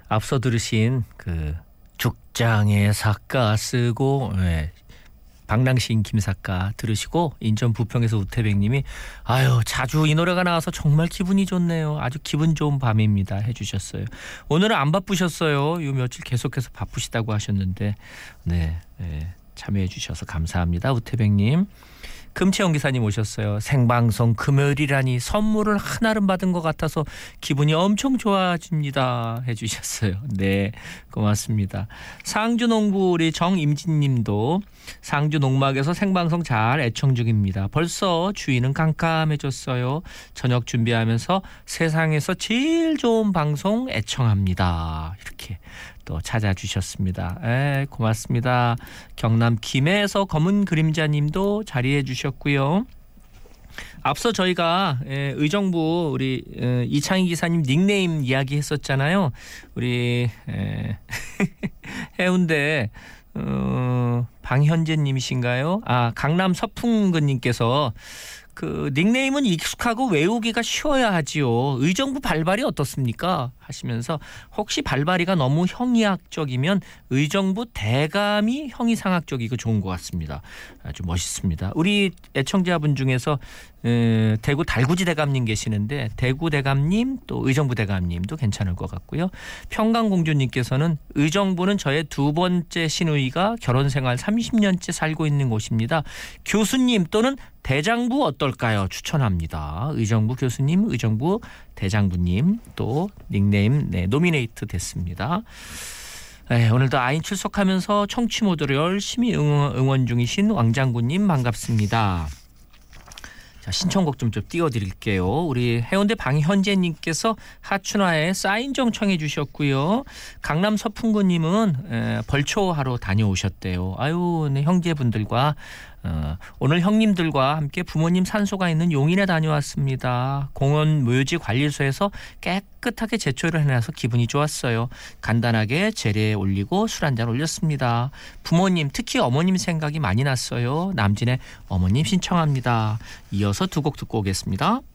앞서 들으신 그 죽장의 삿가 쓰고 방랑시인 김삿가 들으시고 인천 부평에서 우태백님이 아유 자주 이 노래가 나와서 정말 기분이 좋네요. 아주 기분 좋은 밤입니다 해주셨어요. 오늘은 안 바쁘셨어요. 요 며칠 계속해서 바쁘시다고 하셨는데 네, 참여해 주셔서 감사합니다. 우태백님. 금채영 기사님 오셨어요. 생방송 금요일이라니 선물을 하나를 받은 것 같아서 기분이 엄청 좋아집니다 해주셨어요. 네, 고맙습니다. 상주농부 우리 정임진님도 상주 농막에서 생방송 잘 애청 중입니다. 벌써 주위는 깜깜해졌어요. 저녁 준비하면서 세상에서 제일 좋은 방송 애청합니다. 이렇게 또 찾아주셨습니다. 고맙습니다. 경남 김해에서 검은 그림자님도 자리해 주셨고요. 앞서 저희가 의정부 우리 이창희 기사님 닉네임 이야기했었잖아요. 우리 해운대 방현재님이신가요? 강남 서풍근님께서 그 닉네임은 익숙하고 외우기가 쉬워야 하지요. 의정부 발발이 어떻습니까? 하시면서 혹시 발발이가 너무 형이학적이면 의정부 대감이 형이상학적이고 좋은 것 같습니다. 아주 멋있습니다. 우리 애청자분 중에서 대구 달구지 대감님 계시는데 대구 대감님 또 의정부 대감님도 괜찮을 것 같고요. 평강공주님께서는 의정부는 저의 두 번째 시누이가 결혼생활 30년째 살고 있는 곳입니다. 교수님 또는 대장부 어떨까요? 추천합니다. 의정부 교수님, 의정부 대장부님 또 닉네임 노미네이트 됐습니다. 오늘도 아인 출석하면서 청취 모드로 열심히 응원 중이신 왕장군님 반갑습니다. 자, 신청곡 좀 띄워드릴게요. 우리 해운대 방현재님께서 하춘화에 사인정 청해 주셨고요. 강남 서풍구님은 벌초하러 다녀오셨대요. 아유, 네, 형제분들과 오늘 형님들과 함께 부모님 산소가 있는 용인에 다녀왔습니다. 공원 묘지 관리소에서 깨끗하게 제초를 해놔서 기분이 좋았어요. 간단하게 재래에 올리고 술 한잔 올렸습니다. 부모님 특히 어머님 생각이 많이 났어요. 남진의 어머님 신청합니다. 이어서 두 곡 듣고 오겠습니다.